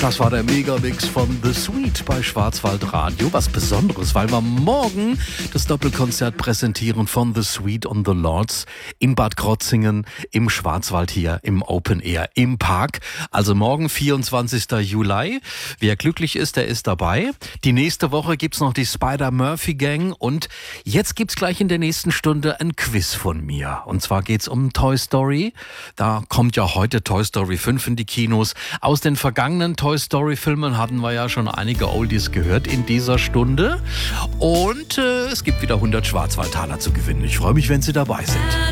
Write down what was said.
Das war der Megamix von The Sweet bei Schwarzwaldradio. Was Besonderes, weil wir morgen das Doppelkonzert präsentieren von The Sweet on the Lords in Bad Krotzingen im Schwarzwald hier im Open Air im Park. Also morgen 24. Juli. Wer glücklich ist, der ist dabei. Die nächste Woche gibt's noch die Spider-Murphy Gang und jetzt gibt's gleich in der nächsten Stunde ein Quiz von mir. Und zwar geht's um Toy Story. Da kommt ja heute Toy Story 5 in die Kinos. Aus den vergangenen Toy Story Filmen hatten wir ja schon einige Oldies gehört in dieser Stunde. Und es gibt wieder 100 Schwarzwaldtaler zu gewinnen. Ich freue mich, wenn Sie dabei sind.